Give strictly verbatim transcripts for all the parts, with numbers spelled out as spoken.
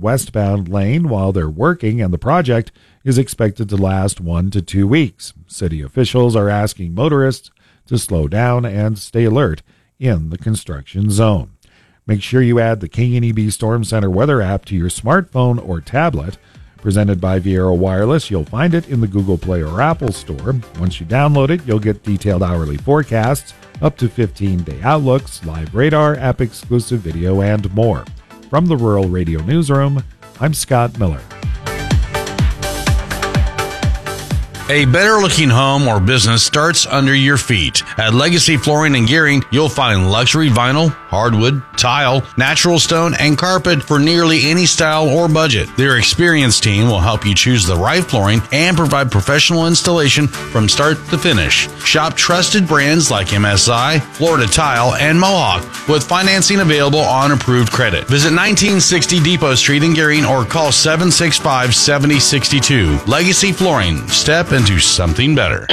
westbound lane while they're working, and the project is expected to last one to two weeks. City officials are asking motorists to slow down and stay alert in the construction zone. Make sure you add the K N E B Storm Center weather app to your smartphone or tablet. Presented by Viera Wireless, you'll find it in the Google Play or Apple Store. Once you download it, you'll get detailed hourly forecasts, up to fifteen-day outlooks, live radar, app-exclusive video, and more. From the Rural Radio Newsroom, I'm Scott Miller. A better-looking home or business starts under your feet. At Legacy Flooring and Gearing, you'll find luxury vinyl, hardwood, tile, natural stone, and carpet for nearly any style or budget. Their experienced team will help you choose the right flooring and provide professional installation from start to finish. Shop trusted brands like M S I, Florida Tile, and Mohawk with financing available on approved credit. Visit nineteen sixty Depot Street in Gearing or call seven six five, seven zero six two. Legacy Flooring. Step into something better.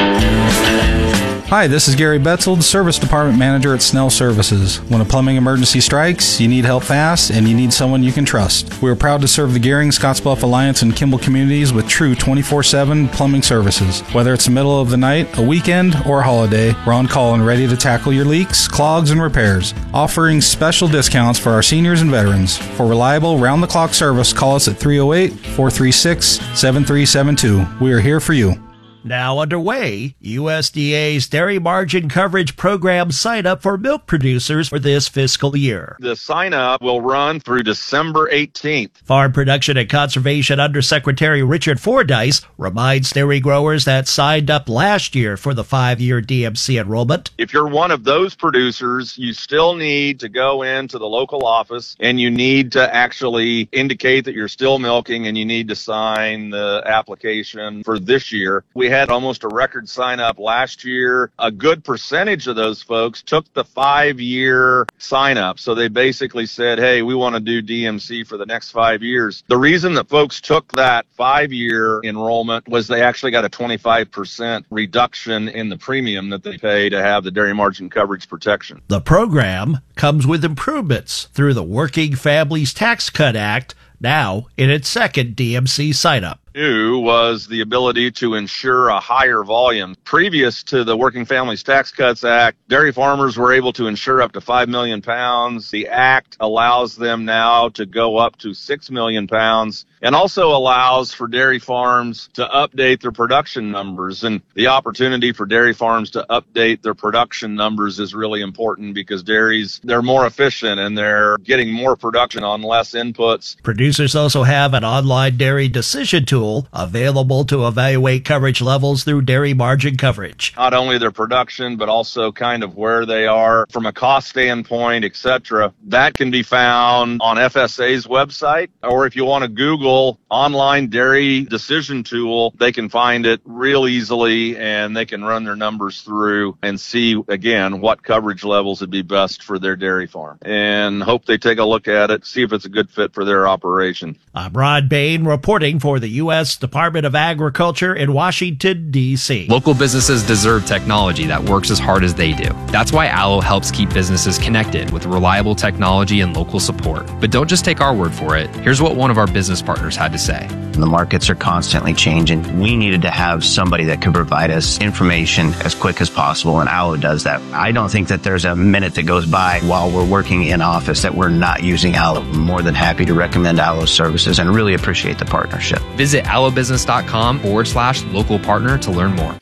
Hi, this is Gary Betzold, Service Department Manager at Snell Services. When a plumbing emergency strikes, you need help fast, and you need someone you can trust. We are proud to serve the Gearing, Scottsbluff Alliance, and Kimball communities with true twenty-four seven plumbing services. Whether it's the middle of the night, a weekend, or a holiday, we're on call and ready to tackle your leaks, clogs, and repairs. Offering special discounts for our seniors and veterans. For reliable, round-the-clock service, call us at three oh eight, four three six, seven three seven two. We are here for you. Now underway, U S D A's Dairy Margin Coverage Program sign-up for milk producers for this fiscal year. The sign-up will run through December eighteenth. Farm Production and Conservation Undersecretary Richard Fordyce reminds dairy growers that signed up last year for the five-year D M C enrollment. If you're one of those producers, you still need to go into the local office and you need to actually indicate that you're still milking, and you need to sign the application for this year. We had almost a record sign up last year. A good percentage of those folks took the five-year sign up. So they basically said, hey, we want to do D M C for the next five years. The reason that folks took that five-year enrollment was they actually got a twenty-five percent reduction in the premium that they pay to have the dairy margin coverage protection. The program comes with improvements through the Working Families Tax Cut Act, now in its second D M C sign-up. New was the ability to insure a higher volume. Previous to the Working Families Tax Cuts Act, dairy farmers were able to insure up to five million pounds. The act allows them now to go up to six million pounds, and also allows for dairy farms to update their production numbers. And the opportunity for dairy farms to update their production numbers is really important, because dairies, they're more efficient and they're getting more production on less inputs. Producers also have an online dairy decision tool available to evaluate coverage levels through dairy margin coverage. Not only their production, but also kind of where they are from a cost standpoint, et cetera. That can be found on F S A's website, or if you want to Google online dairy decision tool, they can find it real easily, and they can run their numbers through and see, again, what coverage levels would be best for their dairy farm, and hope they take a look at it, see if it's a good fit for their operation. I'm Rod Bain reporting for the U S Department of Agriculture in Washington, D C Local businesses deserve technology that works as hard as they do. That's why Allo helps keep businesses connected with reliable technology and local support. But don't just take our word for it. Here's what one of our business partners had to say. The markets are constantly changing. We needed to have somebody that could provide us information as quick as possible, and Allo does that. I don't think that there's a minute that goes by while we're working in office that we're not using Allo. I'm more than happy to recommend Allo's services and really appreciate the partnership. Visit allobusiness.com forward slash local partner to learn more.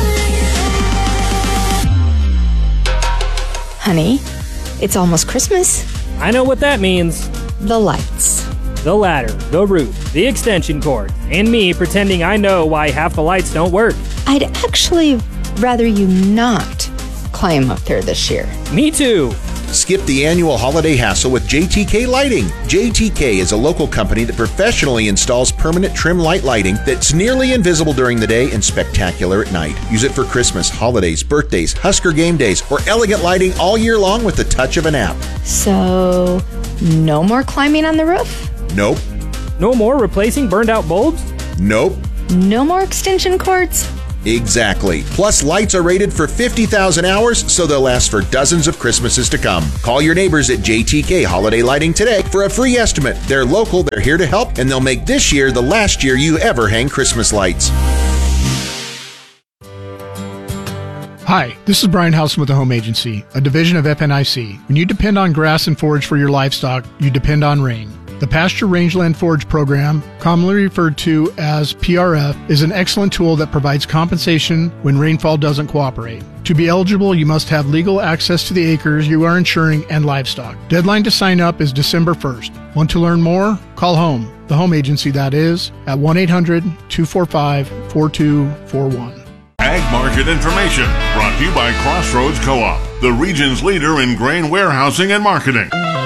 Honey, it's almost Christmas. I know what that means. The lights. The ladder, the roof, the extension cord, and me pretending I know why half the lights don't work. I'd actually rather you not climb up there this year. Me too. Skip the annual holiday hassle with J T K Lighting. J T K is a local company that professionally installs permanent trim light lighting that's nearly invisible during the day and spectacular at night. Use it for Christmas, holidays, birthdays, Husker game days, or elegant lighting all year long with the touch of an app. So, no more climbing on the roof? Nope. No more replacing burned out bulbs? Nope. No more extension cords? Exactly. Plus, lights are rated for fifty thousand hours, so they'll last for dozens of Christmases to come. Call your neighbors at J T K Holiday Lighting today for a free estimate. They're local, they're here to help, and they'll make this year the last year you ever hang Christmas lights. Hi, this is Brian Housen with the Home Agency, a division of F N I C. When you depend on grass and forage for your livestock, you depend on rain. The Pasture Rangeland Forage Program, commonly referred to as P R F, is an excellent tool that provides compensation when rainfall doesn't cooperate. To be eligible, you must have legal access to the acres you are insuring and livestock. Deadline to sign up is December first. Want to learn more? Call HOME, the home agency that is, at one eight hundred two four five four two four one. Ag Market Information, brought to you by Crossroads Co-op, the region's leader in grain warehousing and marketing.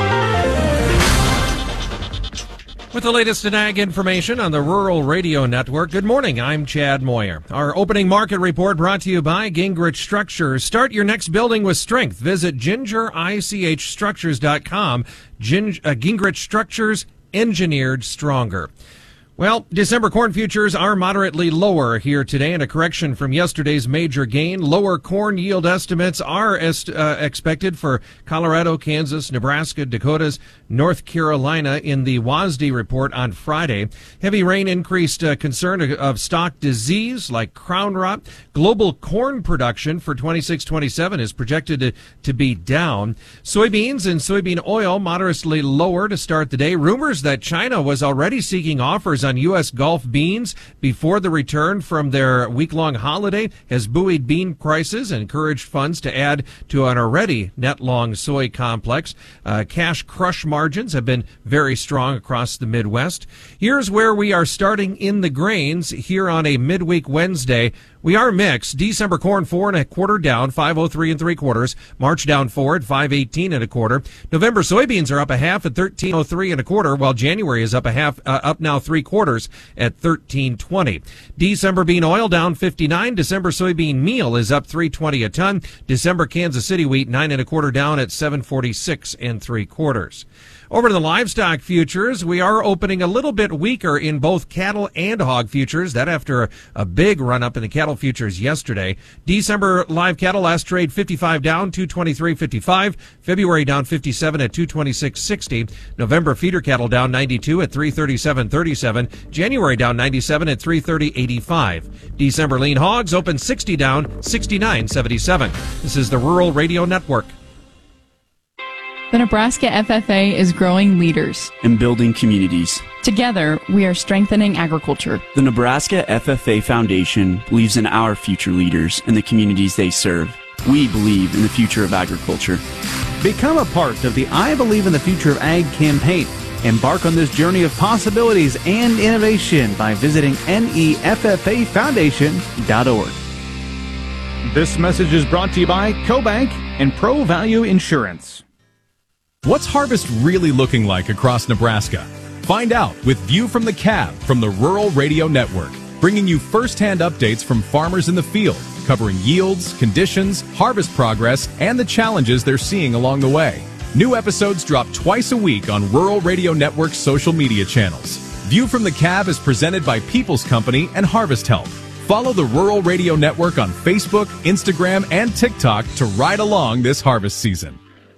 With the latest in ag information on the Rural Radio Network, good morning, I'm Chad Moyer. Our opening market report brought to you by Gingrich Structures. Start your next building with strength. Visit ginger ich structures dot com. Gin- uh, Gingrich Structures, engineered stronger. Well, December corn futures are moderately lower here today, and a correction from yesterday's major gain. Lower corn yield estimates are est- uh, expected for Colorado, Kansas, Nebraska, Dakotas, North Carolina in the W A S D report on Friday. Heavy rain increased uh, concern of, of stock disease like crown rot. Global corn production for twenty-six twenty-seven is projected to, to be down. Soybeans and soybean oil moderately lower to start the day. Rumors that China was already seeking offers on U S Gulf beans before the return from their week-long holiday has buoyed bean prices and encouraged funds to add to an already net-long soy complex. Uh, cash crush margins have been very strong across the Midwest. Here's where we are starting in the grains here on a midweek Wednesday. We are mixed. December corn four and a quarter down, five oh three and three quarters. March down four at five eighteen and a quarter. November soybeans are up a half at thirteen oh three and a quarter, while January is up a half, uh, up now three quarters at thirteen twenty. December bean oil down fifty-nine. December soybean meal is up three twenty a ton. December Kansas City wheat nine and a quarter down at seven forty-six and three quarters. Over to the livestock futures, we are opening a little bit weaker in both cattle and hog futures. That after a, a big run up in the cattle futures yesterday. December live cattle last trade fifty-five down, two twenty-three fifty-five. February down fifty-seven at two twenty-six sixty. November feeder cattle down ninety-two at three thirty-seven thirty-seven. January down ninety-seven at three thirty eighty-five. December lean hogs open sixty down, sixty-nine seventy-seven. This is the Rural Radio Network. The Nebraska F F A is growing leaders and building communities. Together, we are strengthening agriculture. The Nebraska F F A Foundation believes in our future leaders and the communities they serve. We believe in the future of agriculture. Become a part of the I Believe in the Future of Ag campaign. Embark on this journey of possibilities and innovation by visiting N E F F A foundation dot org. This message is brought to you by CoBank and Pro Value Insurance. What's harvest really looking like across Nebraska? Find out with View from the Cab from the Rural Radio Network, bringing you first-hand updates from farmers in the field, covering yields, conditions, harvest progress, and the challenges they're seeing along the way. New episodes drop twice a week on Rural Radio Network's social media channels. View from the Cab is presented by People's Company and Harvest Help. Follow the Rural Radio Network on Facebook, Instagram, and TikTok to ride along this harvest season.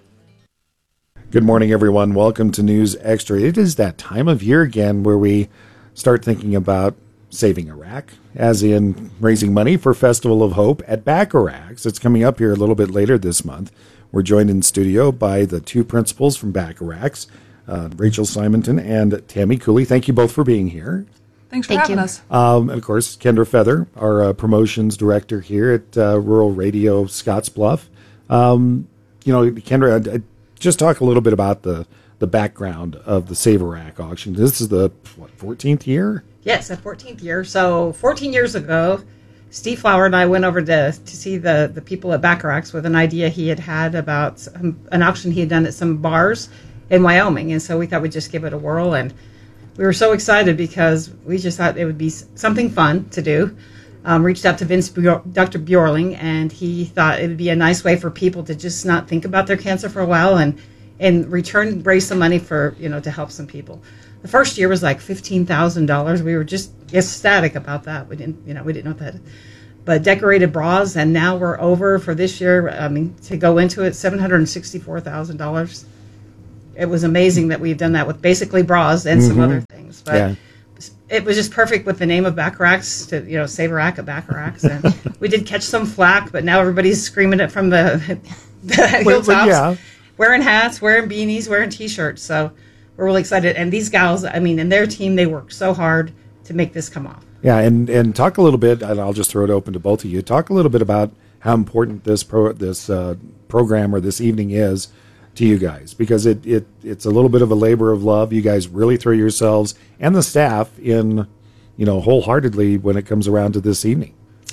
Good morning, everyone. Welcome to News Extra. It is that time of year again where we start thinking about saving Iraq, as in raising money for Festival of Hope at Bacharachs. It's coming up here a little bit later this month. We're joined in studio by the two principals from Bacharachs, uh, Rachel Simonton and Tammy Cooley. Thank you both for being here. Thanks for Thank having you. us. Um, and, of course, Kendra Feather, our uh, promotions director here at uh, Rural Radio Scottsbluff. Um, you know, Kendra, I, I, just talk a little bit about the, the background of the Save Iraq auction. This is the, what, fourteenth year? Yes, the fourteenth year. So fourteen years ago, Steve Flower and I went over to, to see the, the people at Bacharachs with an idea he had had about some, an auction he had done at some bars in Wyoming. And so we thought we'd just give it a whirl. And we were so excited because we just thought it would be something fun to do. Um, reached out to Vince, Doctor Bjorling, and he thought it would be a nice way for people to just not think about their cancer for a while and in return raise some money for, you know, to help some people. The first year was like fifteen thousand dollars. We were just ecstatic about that. We didn't, you know, we didn't know that. but decorated bras, and now we're over for this year. I mean, to go into it, seven hundred sixty-four thousand dollars. It was amazing that we've done that with basically bras and some Mm-hmm. other things. But Yeah. it was just perfect with the name of Bacharachs to, you know, save a rack of Bacharachs. And we did catch some flack, but now everybody's screaming it from the, the Well, hilltops, well, yeah. wearing hats, wearing beanies, wearing T-shirts. So we're really excited. And these gals, I mean, and their team, they worked so hard to make this come off. Yeah, and, and talk a little bit, and I'll just throw it open to both of you. Talk a little bit about how important this pro, this uh, program or this evening is to you guys, because it, it it's a little bit of a labor of love. You guys really throw yourselves and the staff in, you know, wholeheartedly when it comes around to this evening.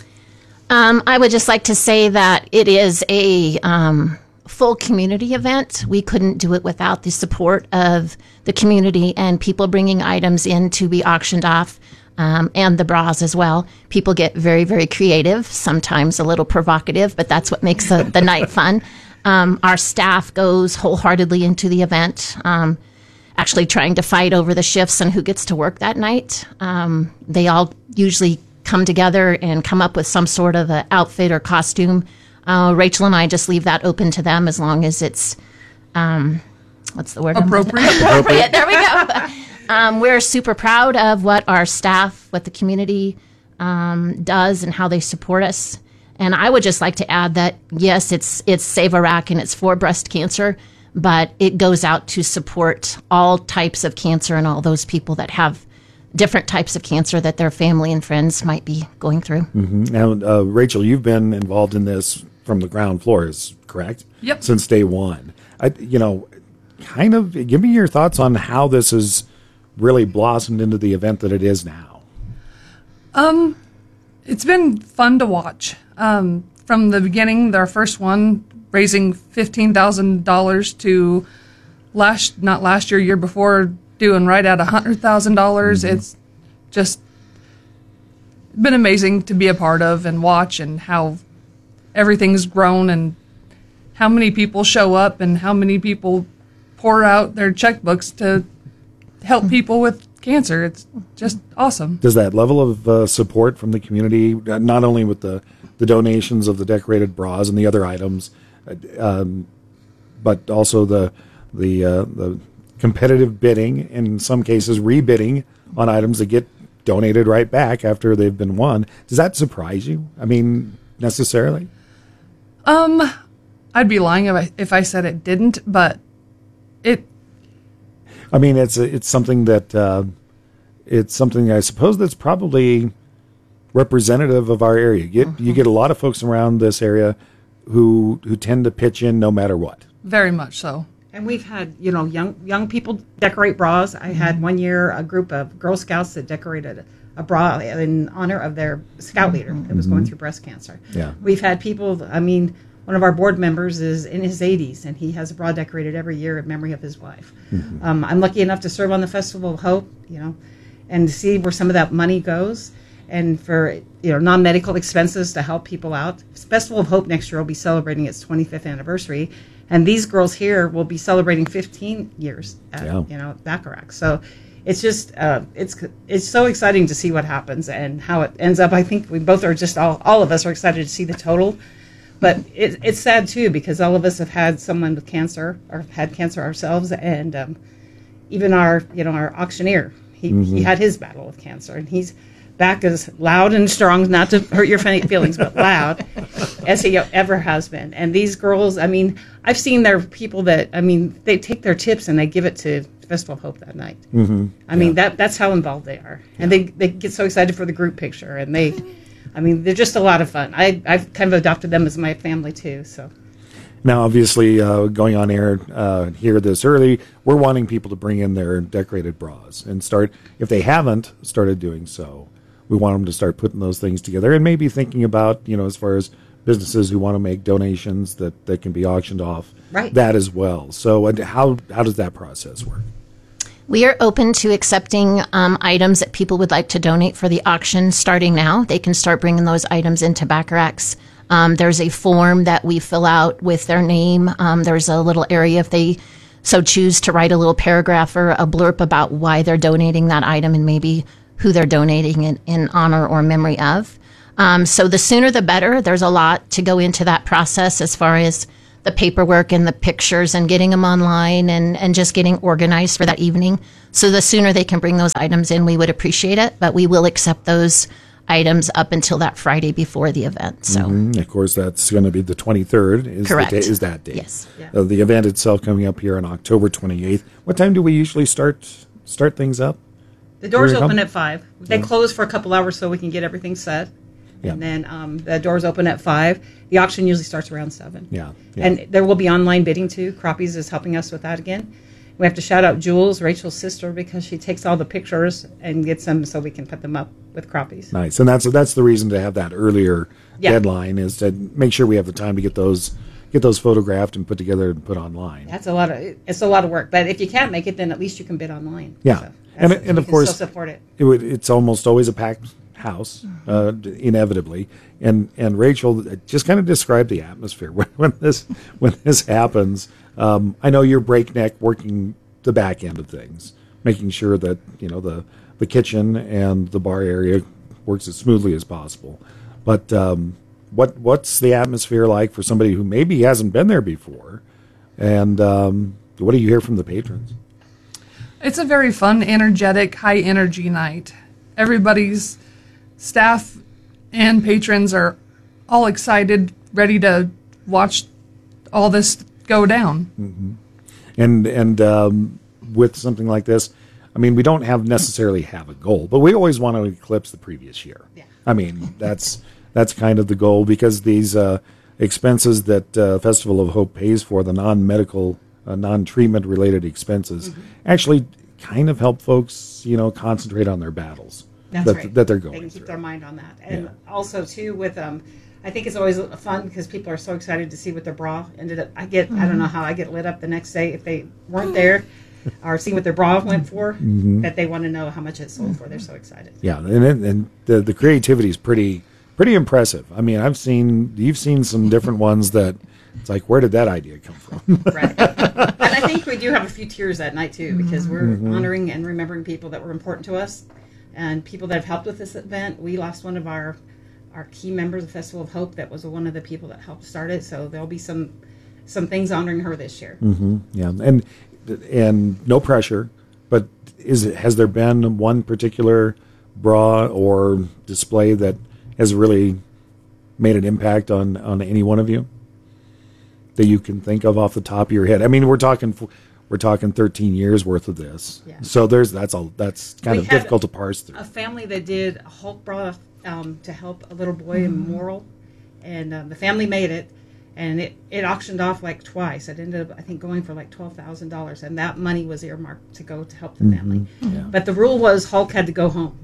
Um, I would just like to say that it is a um, full community event. We couldn't do it without the support of the community and people bringing items in to be auctioned off, um, and the bras as well. People get very, very creative, sometimes a little provocative, but that's what makes the, the night fun. Um, our staff goes wholeheartedly into the event, um, actually trying to fight over the shifts and who gets to work that night. Um, they all usually come together and come up with some sort of an outfit or costume. Uh, Rachel and I just leave that open to them as long as it's, um, what's the word? Appropriate. Appropriate. There we go. Um, we're super proud of what our staff, what the community um, does and how they support us. And I would just like to add that, yes, it's it's Save a Rack and it's for breast cancer, but it goes out to support all types of cancer and all those people that have different types of cancer that their family and friends might be going through. Mm-hmm. Now, uh, Rachel, you've been involved in this from the ground floor, is correct? Yep. Since day one. I, you know, kind of give me your thoughts on how this has really blossomed into the event that it is now. Um, it's been fun to watch. Um, from the beginning, our first one, raising fifteen thousand dollars to last, not last year, year before, doing right at one hundred thousand dollars. Mm-hmm. It's just been amazing to be a part of and watch, and how everything's grown and how many people show up and how many people pour out their checkbooks to help people with cancer. It's just awesome. Does that level of uh, support from the community, uh, not only with the, the donations of the decorated bras and the other items, uh, um, but also the the uh, the competitive bidding, in some cases rebidding on items that get donated right back after they've been won, does that surprise you? I mean, necessarily? Um, I'd be lying if I, if I said it didn't, but it. I mean, it's it's something that uh, it's something I suppose that's probably representative of our area. You get mm-hmm. you get a lot of folks around this area who who tend to pitch in no matter what. Very much so. And we've had, you know, young young people decorate bras. I had one year a group of Girl Scouts that decorated a bra in honor of their scout leader that was mm-hmm. going through breast cancer. Yeah. We've had people, I mean, one of our board members is in his eighties, and he has a bra decorated every year in memory of his wife. Mm-hmm. Um, I'm lucky enough to serve on the Festival of Hope, you know, and to see where some of that money goes, and for, you know, non-medical expenses to help people out. Festival of Hope next year will be celebrating its twenty-fifth anniversary, and these girls here will be celebrating fifteen years at, yeah. you know, Bacharach. So it's just, uh, it's it's so exciting to see what happens and how it ends up. I think we both are just, all, all of us are excited to see the total. But it, it's sad, too, because all of us have had someone with cancer or had cancer ourselves. And um, even our, you know, our auctioneer, he, mm-hmm. he had his battle with cancer. And he's back as loud and strong, not to hurt your feelings, but loud, as he ever has been. And these girls, I mean, I've seen their people that, I mean, they take their tips and they give it to Festival of Hope that night. Mm-hmm. I mean, that that's how involved they are. And yeah. they, they get so excited for the group picture. And they... I mean, they're just a lot of fun. I, I've kind of adopted them as my family, too. So, now, obviously, uh, going on air uh, here this early, we're wanting people to bring in their decorated bras and start, if they haven't started doing so, we want them to start putting those things together and maybe thinking about, you know, as far as businesses who want to make donations that, that can be auctioned off, right. that as well. So how how does that process work? We are open to accepting um, items that people would like to donate for the auction starting now. They can start bringing those items into Bacharachs. Um, there's a form that we fill out with their name. Um, there's a little area if they so choose to write a little paragraph or a blurb about why they're donating that item and maybe who they're donating it in honor or memory of. Um, so the sooner the better. There's a lot to go into that process as far as the paperwork and the pictures and getting them online and, and just getting organized for that evening. So the sooner they can bring those items in, we would appreciate it. But we will accept those items up until that Friday before the event. So Mhm. Of course, that's going to be the twenty-third. Is Correct. The day, is that day? Yes. Yeah. Uh, the event itself coming up here on October twenty-eighth. What time do we usually start start things up? The doors Here we open come? at five. They Yeah. close for a couple hours so we can get everything set. Yeah. And then um, the doors open at five. The auction usually starts around seven. Yeah. yeah. And there will be online bidding too. Crappies is helping us with that again. We have to shout out Jules, Rachel's sister, because she takes all the pictures and gets them so we can put them up with crappies. Nice, and that's that's the reason to have that earlier Yeah. deadline is to make sure we have the time to get those get those photographed and put together and put online. That's a lot of it's a lot of work. But if you can't make it, then at least you can bid online. Yeah, So and that's- and we of can course still support it. it would, it's almost always a packed house, uh, inevitably. And and Rachel, just kind of describe the atmosphere when, when this when this happens. Um, I know you're breakneck working the back end of things, making sure that you know the the kitchen and the bar area works as smoothly as possible. But um, what what's the atmosphere like for somebody who maybe hasn't been there before? And um, what do you hear from the patrons? It's a very fun, energetic, high energy night. Everybody's staff and patrons are all excited, ready to watch all this go down. Mm-hmm. And and um, with something like this, I mean, we don't have necessarily have a goal, but we always want to eclipse the previous year. Yeah. I mean, that's that's kind of the goal because these uh, expenses that uh, Festival of Hope pays for, the non-medical, uh, non-treatment related expenses, Mm-hmm. actually kind of help folks, you know, concentrate on their battles That's that, right. that they're They going can through. keep their mind on that. And also, too, with, um, I think it's always fun because people are so excited to see what their bra ended up. I get, I don't know how I get lit up the next day if they weren't there or see what their bra went for, Mhm. that they want to know how much it sold for. They're so excited. Yeah, and it- and the the creativity is pretty pretty impressive. I mean, I've seen you've seen some different ones that it's like, where did that idea come from? Right. And I think we do have a few tears that night, too, because we're Mhm. honoring and remembering people that were important to us and people that have helped with this event. We lost one of our our key members of Festival of Hope that was one of the people that helped start it, so there'll be some some things honoring her this year. hmm Yeah, and and no pressure, but is it has there been one particular bra or display that has really made an impact on on any one of you that you can think of off the top of your head? I mean, we're talking we're talking thirteen years worth of this, Yeah. so there's that's a that's kind We of had difficult to parse through. A family that did a Hulk bra um, to help a little boy in Morrill, and um, the family made it, and it, it auctioned off like twice. It ended up, I think, going for like twelve thousand dollars, and that money was earmarked to go to help the family. Mhm. Yeah. But the rule was Hulk had to go home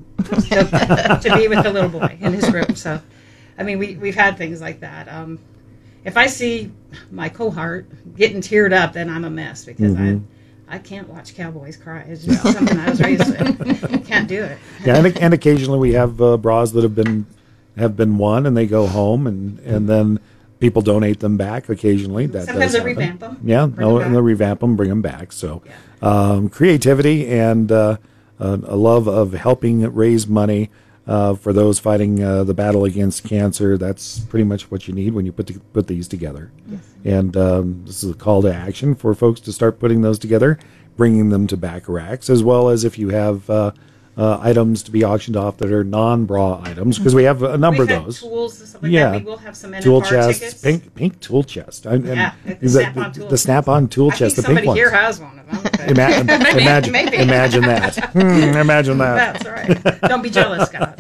to, to be with the little boy in his group. So, I mean, we, we've had things like that. Um, if I see my cohort getting teared up, then I'm a mess because Mhm. I I can't watch cowboys cry. It's just something I was raised with. Can't do it. Yeah, and, and occasionally we have uh, bras that have been have been won and they go home and, and then people donate them back occasionally. That Sometimes does they happen. revamp them, Yeah, bring no, them and they revamp them, bring them back. So um, creativity and uh, uh, a love of helping raise money uh, for those fighting uh, the battle against cancer. That's pretty much what you need when you put to, put these together. Yes. And um, this is a call to action for folks to start putting those together, bringing them to Bacharachs, as well as if you have uh, uh, items to be auctioned off that are non-bra items, because we have a number We've of had those. tools and stuff like yeah, that. We will have some N F R tool chests, tickets. pink pink tool chest. I, and Yeah, the the, snap-on the, tool the snap-on tool I chest, think the pink somebody ones. here has one of them. but- Ima- Maybe, imagine, maybe. imagine that. Hmm, imagine that. That's right. Don't be jealous, Scott.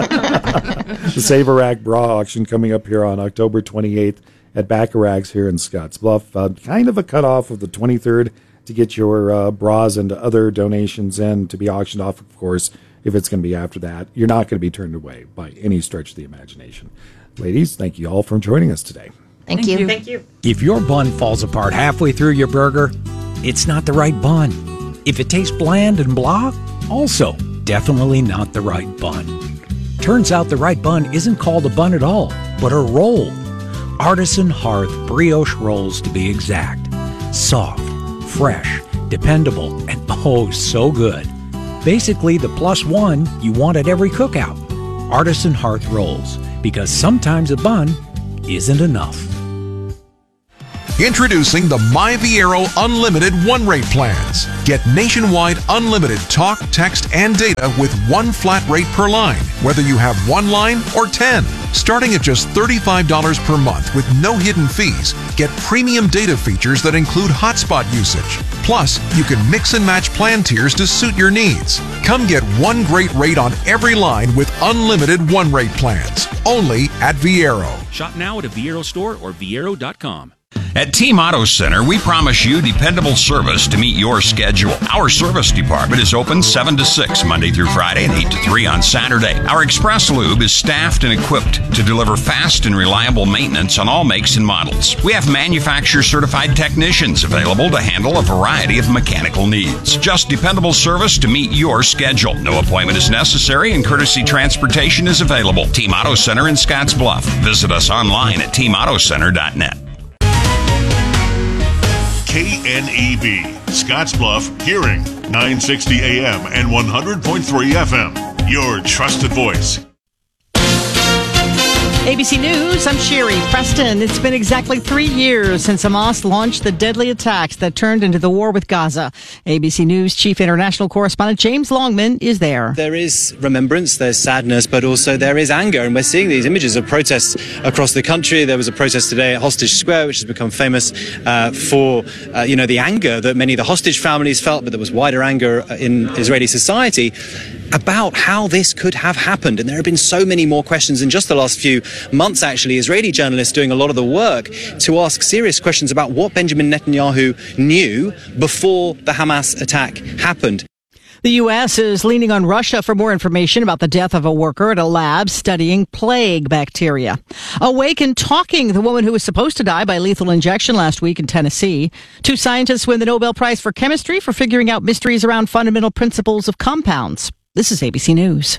The Save-A-Rack bra auction coming up here on October twenty-eighth at Bacharachs here in Scottsbluff. Uh, kind of a cutoff of the twenty-third to get your uh, bras and other donations in to be auctioned off, of course, if it's going to be after that. You're not going to be turned away by any stretch of the imagination. Ladies, thank you all for joining us today. Thank, you. Thank you. If your bun falls apart halfway through your burger, it's not the right bun. If it tastes bland and blah, also definitely not the right bun. Turns out the right bun isn't called a bun at all, but a roll. Artisan Hearth brioche rolls to be exact. Soft, fresh, dependable, and oh so good. Basically the plus one you want at every cookout. Artisan Hearth Rolls, because sometimes a bun isn't enough. Introducing the MyViero Unlimited one-rate plans. Get nationwide unlimited talk, text, and data with one flat rate per line, whether you have one line or ten. Starting at just thirty-five dollars per month with no hidden fees, get premium data features that include hotspot usage. Plus, you can mix and match plan tiers to suit your needs. Come get one great rate on every line with unlimited one-rate plans. Only at Viero. Shop now at a Viero store or viero dot com. At Team Auto Center, we promise you dependable service to meet your schedule. Our service department is open seven to six Monday through Friday and eight to three on Saturday. Our Express Lube is staffed and equipped to deliver fast and reliable maintenance on all makes and models. We have manufacturer-certified technicians available to handle a variety of mechanical needs. Just dependable service to meet your schedule. No appointment is necessary and courtesy transportation is available. Team Auto Center in Scottsbluff. Visit us online at team auto center dot net. K N E B, Scottsbluff, Hearing, nine sixty A M and one hundred point three F M. Your trusted voice. A B C News, I'm Sherry Preston. It's been exactly three years since Hamas launched the deadly attacks that turned into the war with Gaza. A B C News chief international correspondent James Longman is there. There is remembrance, there's sadness, but also there is anger. And we're seeing these images of protests across the country. There was a protest today at Hostage Square, which has become famous uh, for, uh, you know, the anger that many of the hostage families felt, but there was wider anger in Israeli society about how this could have happened. And there have been so many more questions in just the last few months, actually. Israeli journalists doing a lot of the work to ask serious questions about what Benjamin Netanyahu knew before the Hamas attack happened. The U S is leaning on Russia for more information about the death of a worker at a lab studying plague bacteria. Awake and talking, the woman who was supposed to die by lethal injection last week in Tennessee. Two scientists win the Nobel Prize for Chemistry for figuring out mysteries around fundamental principles of compounds. This is A B C News.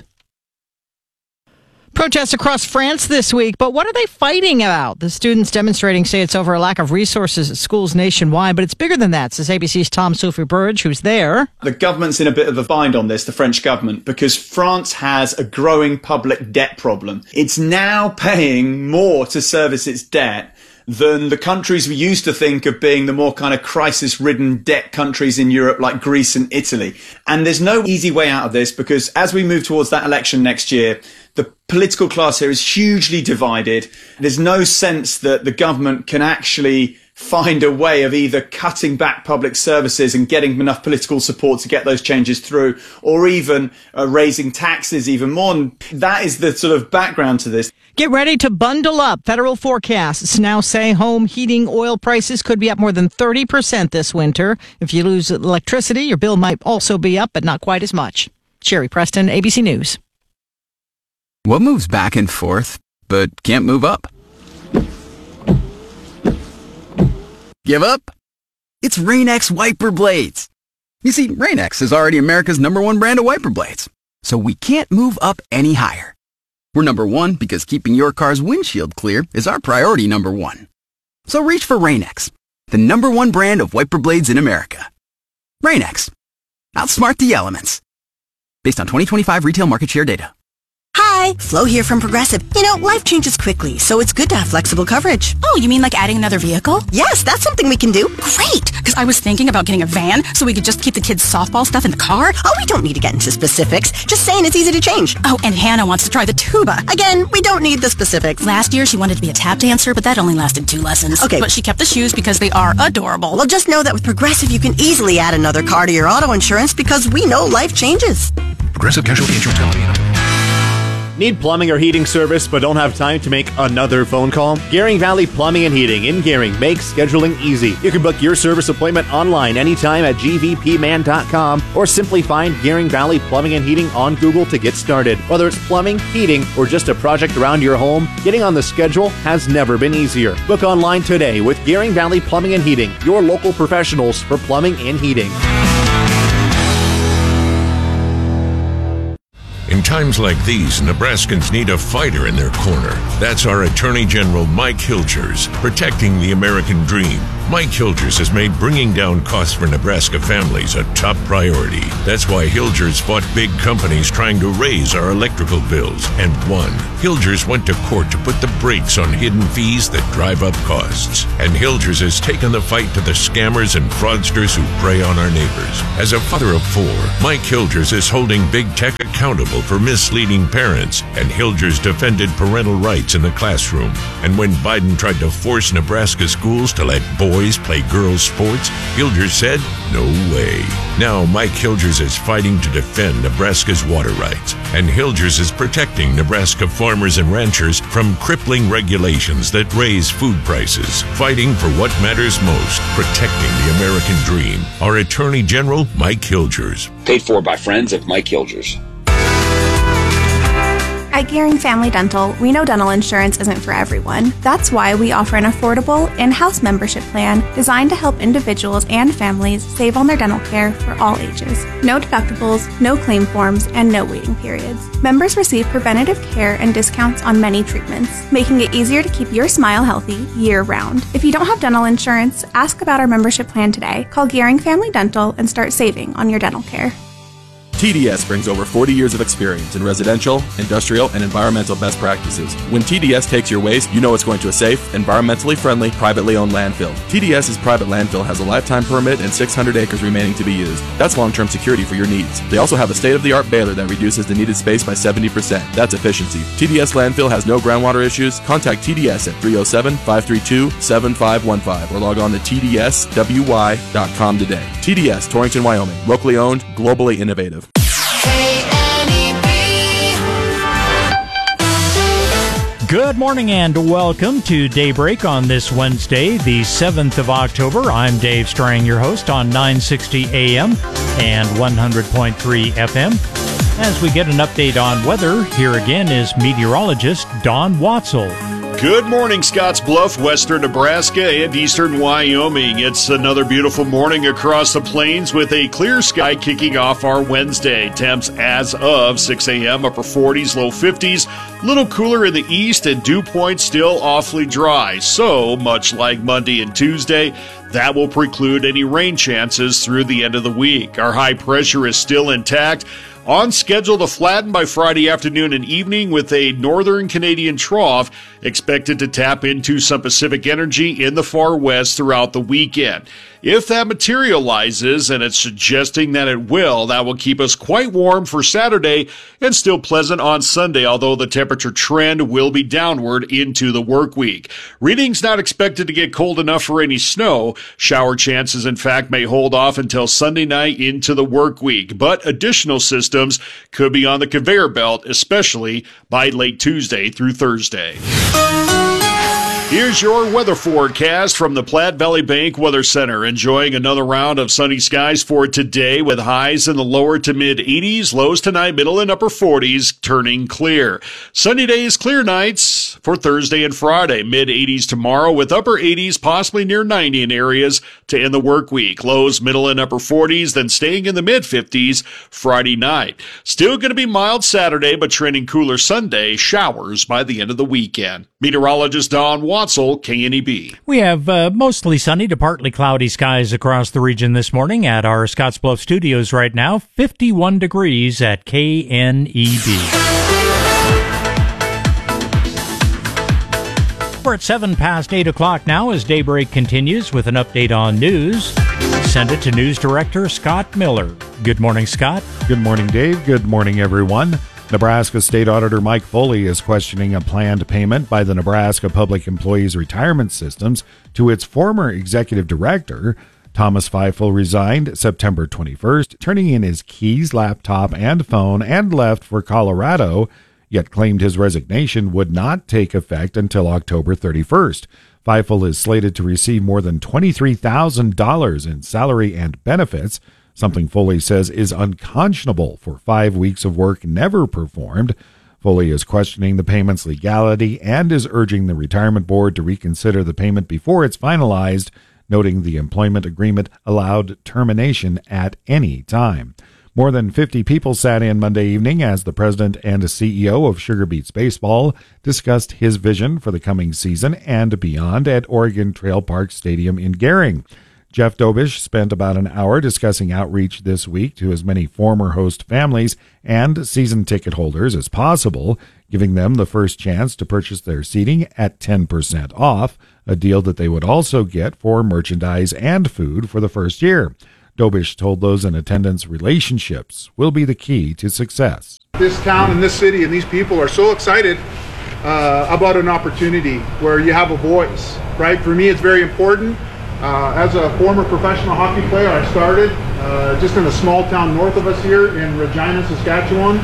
Protests across France this week, but what are they fighting about? The students demonstrating say it's over a lack of resources at schools nationwide, but it's bigger than that, says A B C's Tom Sophie-Burge, who's there. The government's in a bit of a bind on this, the French government, because France has a growing public debt problem. It's now paying more to service its debt than the countries we used to think of being the more kind of crisis-ridden debt countries in Europe like Greece and Italy. And there's no easy way out of this because as we move towards that election next year, the political class here is hugely divided. There's no sense that the government can actually find a way of either cutting back public services and getting enough political support to get those changes through, or even uh, raising taxes even more. And that is the sort of background to this. Get ready to bundle up. Federal forecasts now say home heating oil prices could be up more than thirty percent this winter. If you lose electricity, your bill might also be up, but not quite as much. Sherry Preston, A B C News. What moves back and forth, but can't move up? Give up? It's Rain-X wiper blades. You see, Rain-X is already America's number one brand of wiper blades, so we can't move up any higher. We're number one because keeping your car's windshield clear is our priority number one. So reach for Rain-X, the number one brand of wiper blades in America. Rain-X. Outsmart the elements. Based on twenty twenty-five retail market share data. Hi, Flo here from Progressive. You know, life changes quickly, so it's good to have flexible coverage. Oh, you mean like adding another vehicle? Yes, that's something we can do. Great, because I was thinking about getting a van so we could just keep the kids' softball stuff in the car. Oh, we don't need to get into specifics. Just saying it's easy to change. Oh, and Hannah wants to try the tuba. Again, we don't need the specifics. Last year, she wanted to be a tap dancer, but that only lasted two lessons. Okay. But she kept the shoes because they are adorable. Well, just know that with Progressive, you can easily add another car to your auto insurance because we know life changes. Progressive Casualty Insurance Company. Need plumbing or heating service but don't have time to make another phone call? Gehring Valley Plumbing and Heating in Gehring makes scheduling easy. You can book your service appointment online anytime at g v p man dot com or simply find Gehring Valley Plumbing and Heating on Google to get started. Whether it's plumbing, heating, or just a project around your home, getting on the schedule has never been easier. Book online today with Gehring Valley Plumbing and Heating, your local professionals for plumbing and heating. In times like these, Nebraskans need a fighter in their corner. That's our Attorney General Mike Hilgers, protecting the American dream. Mike Hilgers has made bringing down costs for Nebraska families a top priority. That's why Hilgers fought big companies trying to raise our electrical bills and won. Hilgers went to court to put the brakes on hidden fees that drive up costs. And Hilgers has taken the fight to the scammers and fraudsters who prey on our neighbors. As a father of four, Mike Hilgers is holding big tech accountable for misleading parents, and Hilgers defended parental rights in the classroom. And when Biden tried to force Nebraska schools to let boys play girls' sports, Hilgers said, no way. Now Mike Hilgers is fighting to defend Nebraska's water rights, and Hilgers is protecting Nebraska farmers and ranchers from crippling regulations that raise food prices, fighting for what matters most, protecting the American dream. Our Attorney General, Mike Hilgers. Paid for by friends of Mike Hilgers. At Gearing Family Dental, we know dental insurance isn't for everyone. That's why we offer an affordable in-house membership plan designed to help individuals and families save on their dental care for all ages. No deductibles, no claim forms, and no waiting periods. Members receive preventative care and discounts on many treatments, making it easier to keep your smile healthy year-round. If you don't have dental insurance, ask about our membership plan today. Call Gearing Family Dental and start saving on your dental care. T D S brings over forty years of experience in residential, industrial, and environmental best practices. When T D S takes your waste, you know it's going to a safe, environmentally friendly, privately owned landfill. TDS's private landfill has a lifetime permit and six hundred acres remaining to be used. That's long-term security for your needs. They also have a state-of-the-art baler that reduces the needed space by seventy percent. That's efficiency. T D S landfill has no groundwater issues. Contact T D S at three oh seven, five three two, seven five one five or log on to T D S W Y dot com today. T D S, Torrington, Wyoming. Locally owned, globally innovative. Good morning and welcome to Daybreak on this Wednesday, the seventh of October. I'm Dave Strang, your host on nine sixty A M and one hundred point three F M. As we get an update on weather, here again is meteorologist Don Watzel. Good morning, Scotts Bluff, western Nebraska, and eastern Wyoming. It's another beautiful morning across the plains with a clear sky kicking off our Wednesday. Temps as of six A M, upper forties, low fifties. Little cooler in the east and dew point still awfully dry. So, much like Monday and Tuesday, that will preclude any rain chances through the end of the week. Our high pressure is still intact, on schedule to flatten by Friday afternoon and evening with a northern Canadian trough expected to tap into some Pacific energy in the far west throughout the weekend. If that materializes, and it's suggesting that it will, that will keep us quite warm for Saturday and still pleasant on Sunday, although the temperature trend will be downward into the work week. Readings not expected to get cold enough for any snow. Shower chances, in fact, may hold off until Sunday night into the work week, but additional systems could be on the conveyor belt, especially by late Tuesday through Thursday. Here's your weather forecast from the Platte Valley Bank Weather Center. Enjoying another round of sunny skies for today with highs in the lower to mid eighties, lows tonight, middle and upper forties, turning clear. Sunny days, clear nights for Thursday and Friday. Mid eighties tomorrow with upper eighties, possibly near ninety in areas to end the work week. Lows, middle and upper forties, then staying in the mid fifties Friday night. Still going to be mild Saturday, but trending cooler Sunday. Showers by the end of the weekend. Meteorologist Don Watzel, K N E B. We have uh, mostly sunny to partly cloudy skies across the region this morning at our Scottsbluff studios right now. fifty-one degrees at K N E B. We're at seven past eight o'clock now as Daybreak continues with an update on news. Send it to News Director Scott Miller. Good morning, Scott. Good morning, Dave. Good morning, everyone. Nebraska State Auditor Mike Foley is questioning a planned payment by the Nebraska Public Employees Retirement Systems to its former executive director. Thomas Feifel resigned September twenty-first, turning in his keys, laptop, and phone, and left for Colorado, yet claimed his resignation would not take effect until October thirty-first. Feifel is slated to receive more than twenty-three thousand dollars in salary and benefits, something Foley says is unconscionable for five weeks of work never performed. Foley is questioning the payment's legality and is urging the retirement board to reconsider the payment before it's finalized, noting the employment agreement allowed termination at any time. More than fifty people sat in Monday evening as the president and C E O of Sugar Beets Baseball discussed his vision for the coming season and beyond at Oregon Trail Park Stadium in Gering. Jeff Dobish spent about an hour discussing outreach this week to as many former host families and season ticket holders as possible, giving them the first chance to purchase their seating at ten percent off, a deal that they would also get for merchandise and food for the first year. Dobish told those in attendance relationships will be the key to success. This town and this city and these people are so excited uh, about an opportunity where you have a voice, right? For me, it's very important. Uh, as a former professional hockey player, I started uh, just in a small town north of us here in Regina, Saskatchewan.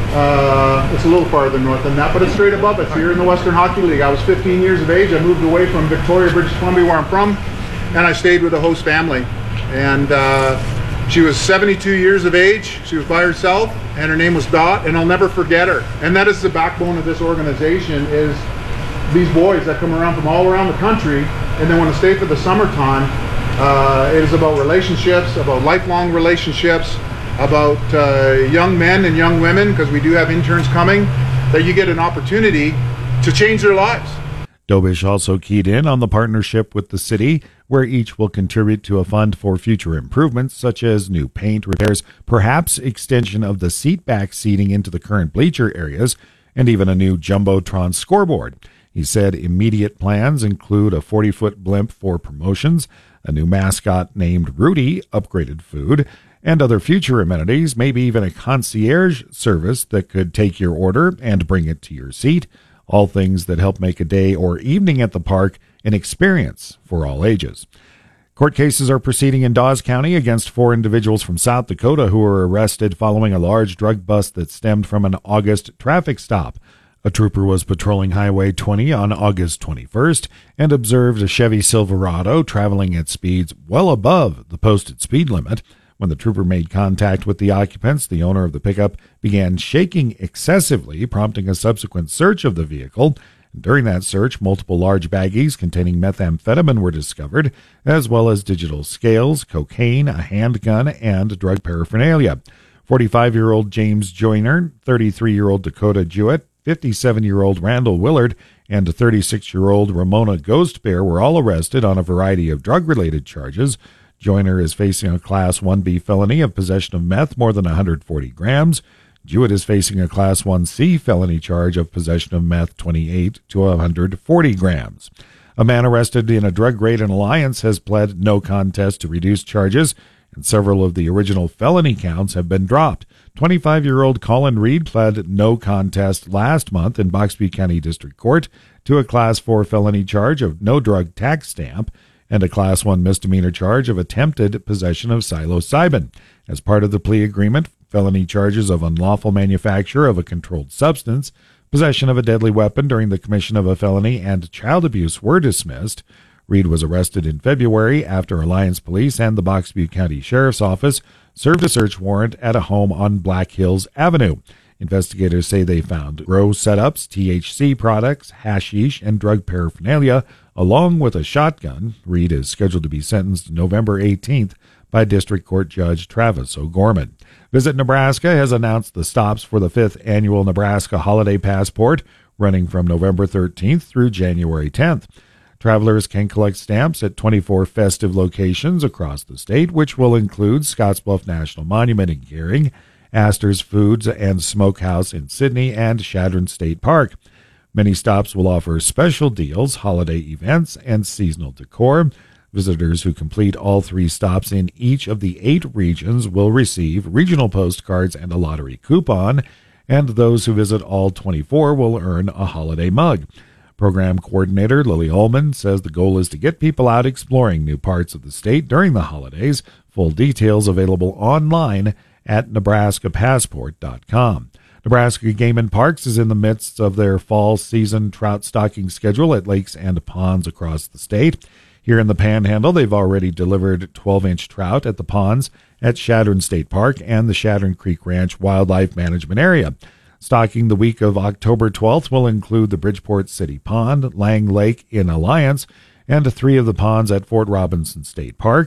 Uh, it's a little farther north than that, but it's straight above us here in the Western Hockey League. I was fifteen years of age. I moved away from Victoria, British Columbia, where I'm from, and I stayed with a host family. And uh, she was seventy-two years of age. She was by herself, and her name was Dot, and I'll never forget her. And that is the backbone of this organization, is these boys that come around from all around the country and they want to stay for the summertime. Uh, it is about relationships, about lifelong relationships, about uh, young men and young women, because we do have interns coming, that you get an opportunity to change their lives. Dobish also keyed in on the partnership with the city, where each will contribute to a fund for future improvements, such as new paint repairs, perhaps extension of the seat back seating into the current bleacher areas, and even a new Jumbotron scoreboard. He said immediate plans include a forty-foot blimp for promotions, a new mascot named Rudy, upgraded food, and other future amenities, maybe even a concierge service that could take your order and bring it to your seat, all things that help make a day or evening at the park an experience for all ages. Court cases are proceeding in Dawes County against four individuals from South Dakota who were arrested following a large drug bust that stemmed from an August traffic stop. A trooper was patrolling Highway twenty on August twenty-first and observed a Chevy Silverado traveling at speeds well above the posted speed limit. When the trooper made contact with the occupants, the owner of the pickup began shaking excessively, prompting a subsequent search of the vehicle. During that search, multiple large baggies containing methamphetamine were discovered, as well as digital scales, cocaine, a handgun, and drug paraphernalia. forty-five-year-old James Joyner, thirty-three-year-old Dakota Jewett, fifty-seven-year-old Randall Willard, and thirty-six-year-old Ramona Ghostbear were all arrested on a variety of drug-related charges. Joyner is facing a Class one B felony of possession of meth more than one hundred forty grams. Jewett is facing a Class one C felony charge of possession of meth twenty-eight to one hundred forty grams. A man arrested in a drug raid in Alliance has pled no contest to reduced charges, and several of the original felony counts have been dropped. twenty-five-year-old Colin Reed pled no contest last month in Boxby County District Court to a Class four felony charge of no drug tax stamp and a Class one misdemeanor charge of attempted possession of psilocybin. As part of the plea agreement, felony charges of unlawful manufacture of a controlled substance, possession of a deadly weapon during the commission of a felony, and child abuse were dismissed. Reed was arrested in February after Alliance Police and the Boxby County Sheriff's Office served a search warrant at a home on Black Hills Avenue. Investigators say they found grow setups, T H C products, hashish, and drug paraphernalia, along with a shotgun. Reed is scheduled to be sentenced November eighteenth by District Court Judge Travis O'Gorman. Visit Nebraska has announced the stops for the fifth annual Nebraska Holiday Passport, running from November thirteenth through January tenth. Travelers can collect stamps at twenty-four festive locations across the state, which will include Scottsbluff National Monument in Gering, Astor's Foods and Smokehouse in Sydney, and Chadron State Park. Many stops will offer special deals, holiday events, and seasonal decor. Visitors who complete all three stops in each of the eight regions will receive regional postcards and a lottery coupon, and those who visit all twenty-four will earn a holiday mug. Program coordinator Lily Ullman says the goal is to get people out exploring new parts of the state during the holidays. Full details available online at nebraska passport dot com. Nebraska Game and Parks is in the midst of their fall season trout stocking schedule at lakes and ponds across the state. Here in the Panhandle, they've already delivered twelve-inch trout at the ponds at Chadron State Park and the Chadron Creek Ranch Wildlife Management Area. Stocking the week of October twelfth will include the Bridgeport City Pond, Lang Lake in Alliance, and three of the ponds at Fort Robinson State Park.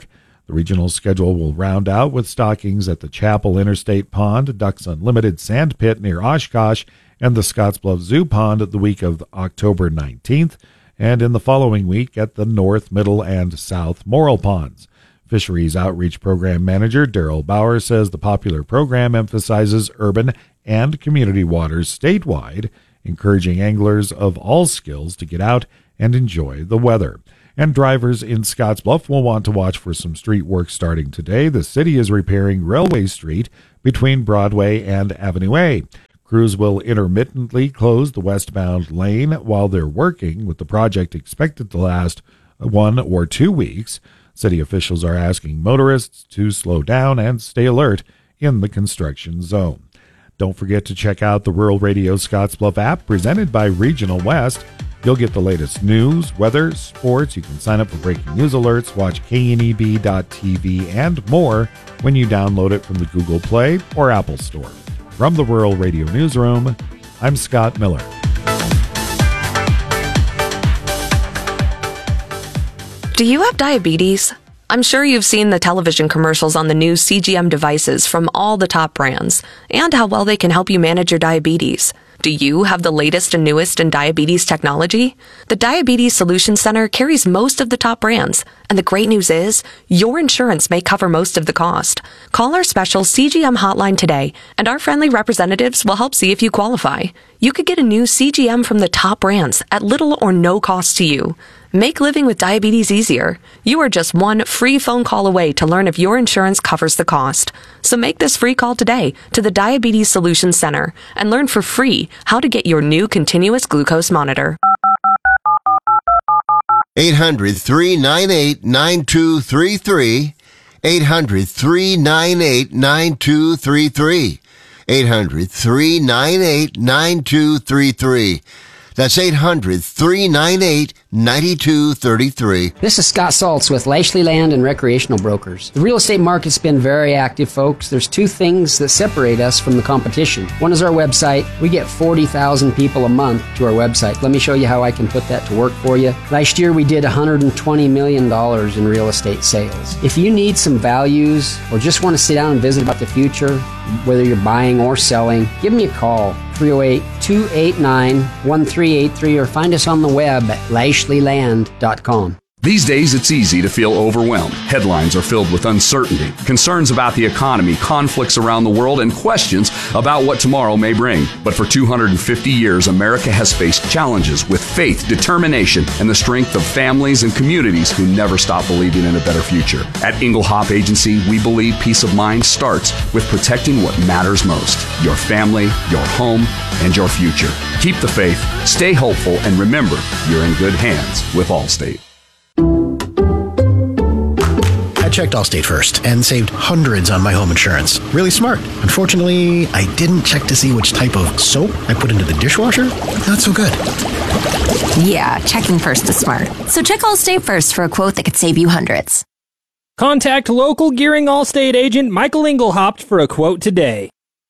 The regional schedule will round out with stockings at the Chapel Interstate Pond, Ducks Unlimited Sand Pit near Oshkosh, and the Scottsbluff Zoo Pond the week of October nineteenth, and in the following week at the North, Middle, and South Morrill Ponds. Fisheries Outreach Program Manager Daryl Bauer says the popular program emphasizes urban and community waters statewide, encouraging anglers of all skills to get out and enjoy the weather. And drivers in Scottsbluff will want to watch for some street work starting today. The city is repairing Railway Street between Broadway and Avenue A. Crews will intermittently close the westbound lane while they're working, with the project expected to last one or two weeks. City officials are asking motorists to slow down and stay alert in the construction zone. Don't forget to check out the Rural Radio Scottsbluff app presented by Regional West. You'll get the latest news, weather, sports. You can sign up for breaking news alerts, watch K N E B dot T V, and more when you download it from the Google Play or Apple Store. From the Rural Radio Newsroom, I'm Scott Miller. Do you have diabetes? I'm sure you've seen the television commercials on the new C G M devices from all the top brands, and how well they can help you manage your diabetes. Do you have the latest and newest in diabetes technology? The Diabetes Solutions Center carries most of the top brands, and the great news is, your insurance may cover most of the cost. Call our special C G M hotline today, and our friendly representatives will help see if you qualify. You could get a new C G M from the top brands at little or no cost to you. Make living with diabetes easier. You are just one free phone call away to learn if your insurance covers the cost. So make this free call today to the Diabetes Solutions Center and learn for free how to get your new continuous glucose monitor. eight hundred, three nine eight, nine two three three. eight hundred, three nine eight, nine two three three. eight hundred, three nine eight, nine two three three. That's eight hundred, three nine eight, nine two three three. This is Scott Saltz with Lashley Land and Recreational Brokers. The real estate market's been very active, folks. There's two things that separate us from the competition. One is our website. We get forty thousand people a month to our website. Let me show you how I can put that to work for you. Last year, we did one hundred twenty million dollars in real estate sales. If you need some values or just want to sit down and visit about the future, whether you're buying or selling, give me a call. three oh eight, two eight nine, one three eight three or find us on the web at lashley land dot com. These days, it's easy to feel overwhelmed. Headlines are filled with uncertainty, concerns about the economy, conflicts around the world, and questions about what tomorrow may bring. But for two hundred fifty years, America has faced challenges with faith, determination, and the strength of families and communities who never stop believing in a better future. At Inglehop Agency, we believe peace of mind starts with protecting what matters most: your family, your home, and your future. Keep the faith, stay hopeful, and remember, you're in good hands with Allstate. I checked Allstate first and saved hundreds on my home insurance. Really smart. Unfortunately, I didn't check to see which type of soap I put into the dishwasher. Not so good. Yeah, checking first is smart. So check Allstate first for a quote that could save you hundreds. Contact local Gearing Allstate agent Michael Engelhaupt for a quote today.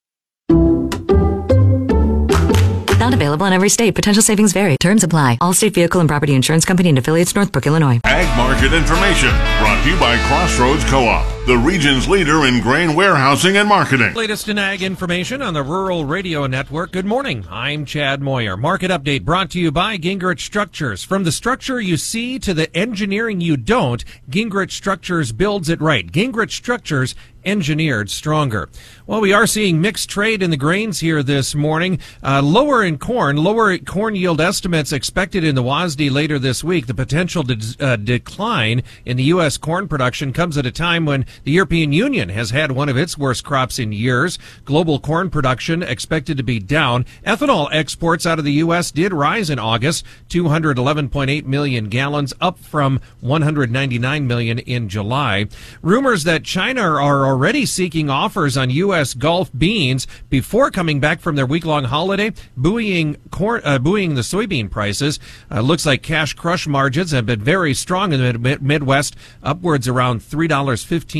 Not available in every state. Potential savings vary. Terms apply. Allstate Vehicle and Property Insurance Company and affiliates, Northbrook, Illinois. Ag Market Information brought to you by Crossroads Co-op, the region's leader in grain warehousing and marketing. Latest in ag information on the Rural Radio Network. Good morning. I'm Chad Moyer. Market update brought to you by Gingrich Structures. From the structure you see to the engineering you don't, Gingrich Structures builds it right. Gingrich Structures, engineered stronger. Well, we are seeing mixed trade in the grains here this morning. Uh, lower in corn, lower corn yield estimates expected in the W A S D later this week. The potential de- uh, decline in the U S corn production comes at a time when the European Union has had one of its worst crops in years. Global corn production expected to be down. Ethanol exports out of the U S did rise in August, two hundred eleven point eight million gallons, up from one hundred ninety-nine million in July. Rumors that China are already seeking offers on U S Gulf beans before coming back from their week-long holiday, buoying corn, uh, buoying the soybean prices. Uh, looks like cash crush margins have been very strong in the mid- Midwest, upwards around three dollars and fifteen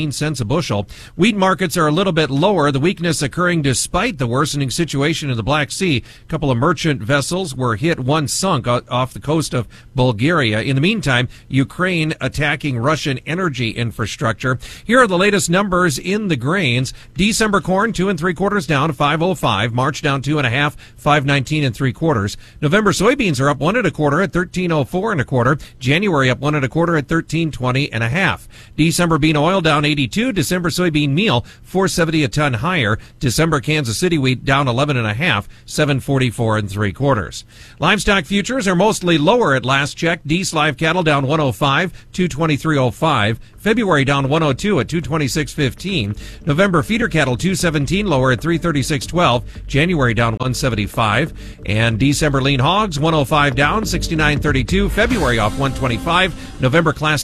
fifteen cents a bushel. Wheat markets are a little bit lower, the weakness occurring despite the worsening situation in the Black Sea. A couple of merchant vessels were hit, one sunk off the coast of Bulgaria. In the meantime, Ukraine attacking Russian energy infrastructure. Here are the latest numbers in the grains. December corn, two and three quarters down, five oh five. March down two and a half, five nineteen and three quarters. November soybeans are up one and a quarter at thirteen oh four and a quarter. January up one and a quarter at thirteen twenty and a half. December bean oil down eighty-two. December soybean meal four seventy a ton higher. December Kansas City wheat down eleven and a half, seven forty-four and three quarters. Livestock futures are mostly lower at last check. Dees live cattle down one oh five, two twenty-three oh five. February down one oh two at two twenty-six fifteen. November feeder cattle two seventeen lower at three thirty-six twelve. January down one seventy-five. And December lean hogs one oh five down, sixty-nine thirty-two. February off one twenty-five. November class.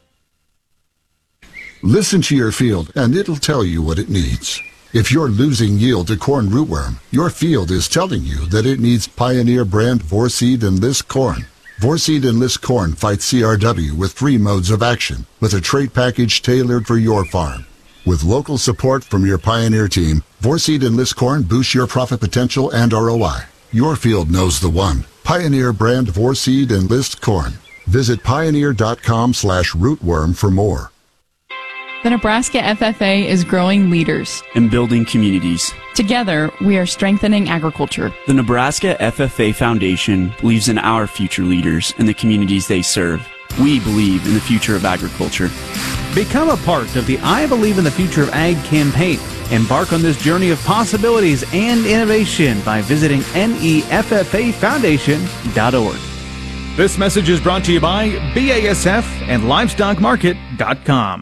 Listen to your field and it'll tell you what it needs. If you're losing yield to corn rootworm, your field is telling you that it needs Pioneer brand Vorseed Enlist corn. Vorseed Enlist corn fights C R W with three modes of action, with a trait package tailored for your farm. With local support from your Pioneer team, Vorseed Enlist corn boosts your profit potential and R O I. Your field knows the one. Pioneer brand Vorseed Enlist corn. Visit pioneer.com slash rootworm for more. The Nebraska F F A is growing leaders and building communities. Together, we are strengthening agriculture. The Nebraska F F A Foundation believes in our future leaders and the communities they serve. We believe in the future of agriculture. Become a part of the I Believe in the Future of Ag campaign. Embark on this journey of possibilities and innovation by visiting N E F F A foundation dot org. This message is brought to you by B A S F and livestock market dot com.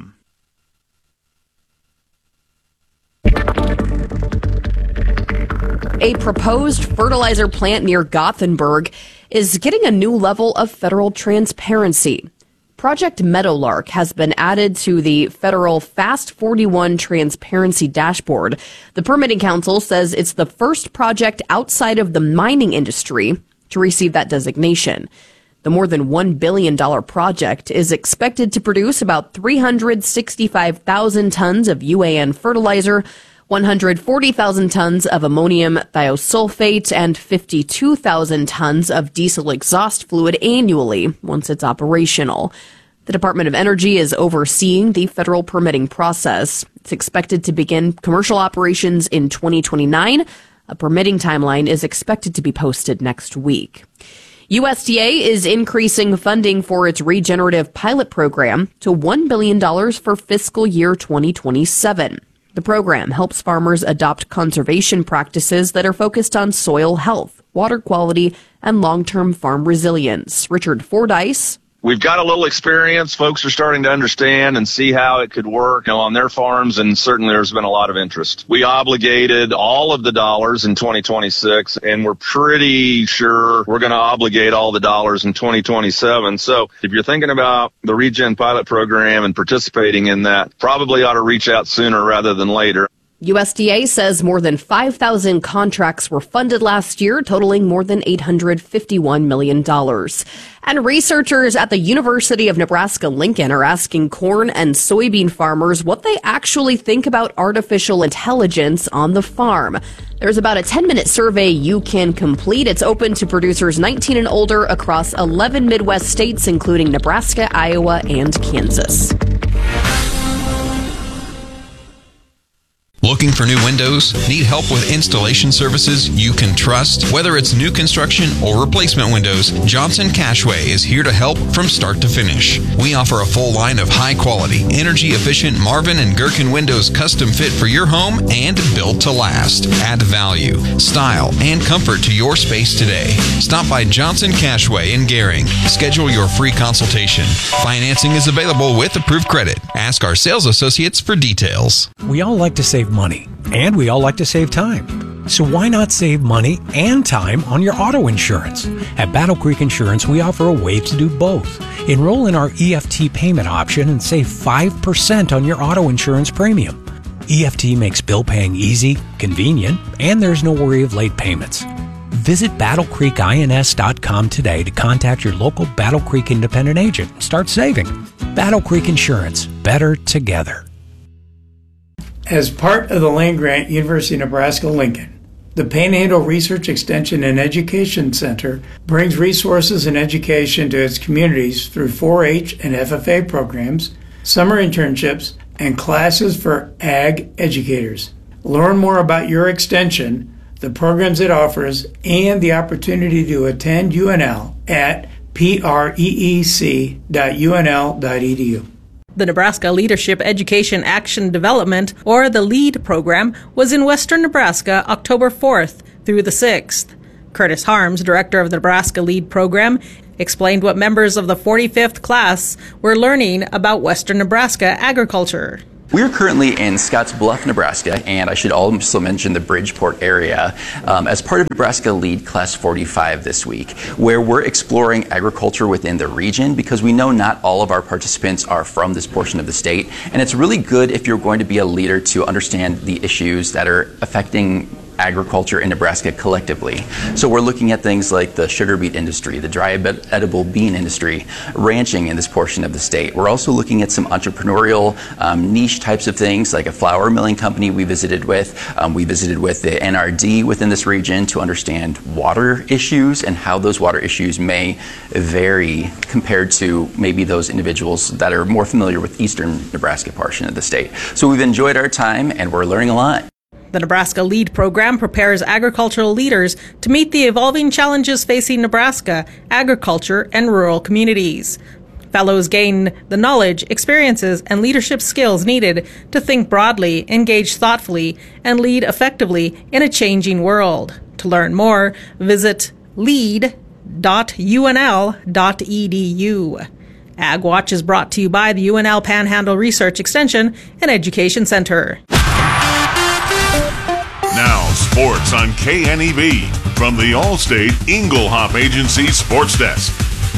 A proposed fertilizer plant near Gothenburg is getting a new level of federal transparency. Project Meadowlark has been added to the federal Fast forty-one transparency dashboard. The Permitting Council says it's the first project outside of the mining industry to receive that designation. The more than one billion dollars project is expected to produce about three hundred sixty-five thousand tons of U A N fertilizer, one hundred forty thousand tons of ammonium thiosulfate, and fifty-two thousand tons of diesel exhaust fluid annually once it's operational. The Department of Energy is overseeing the federal permitting process. It's expected to begin commercial operations in twenty twenty-nine. A permitting timeline is expected to be posted next week. U S D A is increasing funding for its regenerative pilot program to one billion dollars for fiscal year twenty twenty-seven. The program helps farmers adopt conservation practices that are focused on soil health, water quality, and long-term farm resilience. Richard Fordyce. We've got a little experience. Folks are starting to understand and see how it could work, you know, on their farms, and certainly there's been a lot of interest. We obligated all of the dollars in twenty twenty-six, and we're pretty sure we're going to obligate all the dollars in twenty twenty-seven. So if you're thinking about the Regen pilot program and participating in that, probably ought to reach out sooner rather than later. U S D A says more than five thousand contracts were funded last year, totaling more than eight hundred fifty-one million dollars. And researchers at the University of Nebraska-Lincoln are asking corn and soybean farmers what they actually think about artificial intelligence on the farm. There's about a ten-minute survey you can complete. It's open to producers nineteen and older across eleven Midwest states, including Nebraska, Iowa, and Kansas. Looking for new windows? Need help with installation services you can trust? Whether it's new construction or replacement windows, Johnson Cashway is here to help from start to finish. We offer a full line of high-quality, energy-efficient Marvin and Gherkin windows custom fit for your home and built to last. Add value, style, and comfort to your space today. Stop by Johnson Cashway in Gehring. Schedule your free consultation. Financing is available with approved credit. Ask our sales associates for details. We all like to save money, and we all like to save time. So why not save money and time on your auto insurance? At Battle Creek Insurance, we offer a way to do both. Enroll in our E F T payment option and save five percent on your auto insurance premium. E F T makes bill paying easy, convenient, and there's no worry of late payments. Visit battle creek ins dot com today to contact your local Battle Creek independent agent and start saving. Battle Creek Insurance, better together. As part of the land grant, University of Nebraska-Lincoln, the Panhandle Research Extension and Education Center brings resources and education to its communities through four H and F F A programs, summer internships, and classes for ag educators. Learn more about your extension, the programs it offers, and the opportunity to attend U N L at preec dot u n l dot e d u. The Nebraska Leadership Education Action Development, or the LEAD program, was in western Nebraska October fourth through the sixth. Curtis Harms, director of the Nebraska LEAD program, explained what members of the forty-fifth class were learning about western Nebraska agriculture. We're currently in Scotts Bluff, Nebraska, and I should also mention the Bridgeport area um, as part of Nebraska LEAD Class forty-five this week, where we're exploring agriculture within the region because we know not all of our participants are from this portion of the state, and it's really good if you're going to be a leader to understand the issues that are affecting agriculture in Nebraska collectively. So we're looking at things like the sugar beet industry, the dry edible bean industry, ranching in this portion of the state. We're also looking at some entrepreneurial um, niche types of things like a flour milling company we visited with. Um, we visited with the N R D within this region to understand water issues and how those water issues may vary compared to maybe those individuals that are more familiar with eastern Nebraska portion of the state. So we've enjoyed our time and we're learning a lot. The Nebraska LEAD program prepares agricultural leaders to meet the evolving challenges facing Nebraska, agriculture, and rural communities. Fellows gain the knowledge, experiences, and leadership skills needed to think broadly, engage thoughtfully, and lead effectively in a changing world. To learn more, visit lead dot u n l dot e d u. Ag Watch is brought to you by the U N L Panhandle Research Extension and Education Center. Now, sports on K N E B from the Allstate Inglehop Agency Sports Desk.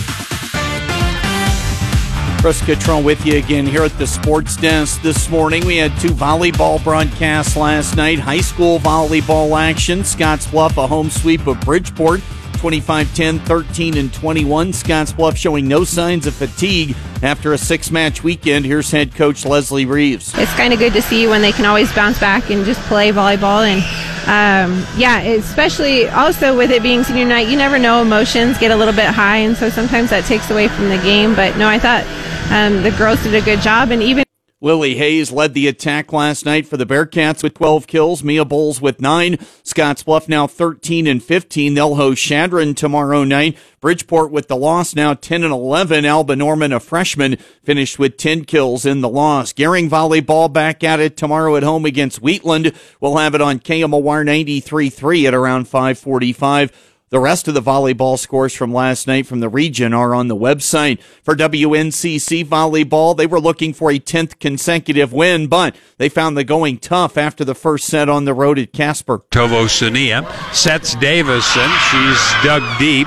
Chris Catron with you again here at the Sports Desk this morning. We had two volleyball broadcasts last night. High school volleyball action. Scotts Bluff, a home sweep of Bridgeport. twenty-five ten, thirteen, and twenty-one. Scotts Bluff showing no signs of fatigue after a six-match weekend. Here's head coach Leslie Reeves. It's kind of good to see when they can always bounce back and just play volleyball. And, um, yeah, especially also with it being senior night, you never know, emotions get a little bit high, and so sometimes that takes away from the game. But, no, I thought um, the girls did a good job. And even Lily Hayes led the attack last night for the Bearcats with twelve kills. Mia Bowles with nine. Scotts Bluff now thirteen and fifteen. They'll host Chadron tomorrow night. Bridgeport with the loss now ten and eleven. Alba Norman, a freshman, finished with ten kills in the loss. Gering volleyball back at it tomorrow at home against Wheatland. We'll have it on K M O R ninety-three point three at around five forty-five. The rest of the volleyball scores from last night from the region are on the website. For W N C C volleyball, they were looking for a tenth consecutive win, but they found the going tough after the first set on the road at Casper. Tovo Sunia sets Davison. She's dug deep